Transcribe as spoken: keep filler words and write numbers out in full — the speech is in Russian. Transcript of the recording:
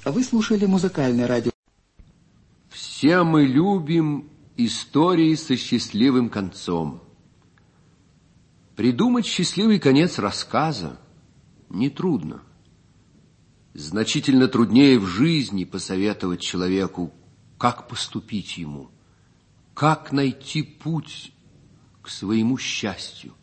Вы слушали музыкальное радио. Все мы любим истории со счастливым концом. Придумать счастливый конец рассказа нетрудно. Значительно труднее в жизни посоветовать человеку, как поступить ему, как найти путь к своему счастью.